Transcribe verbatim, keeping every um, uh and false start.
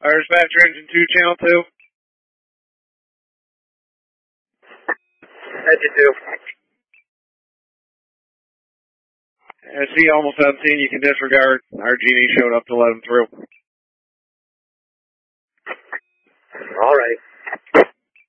Fire dispatcher engine two, channel two. Engine two. I see almost on scene, you can disregard. Our G E showed up to let him through.